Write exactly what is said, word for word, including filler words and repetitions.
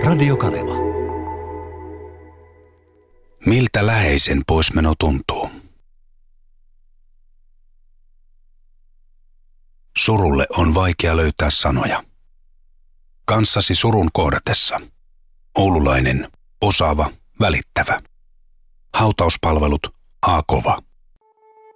Radio Kaleva. Miltä läheisen poismeno tuntuu? Surulle on vaikea löytää sanoja. Kanssasi surun kohdatessa. Oululainen, osaava, välittävä. Hautauspalvelut A. Kova.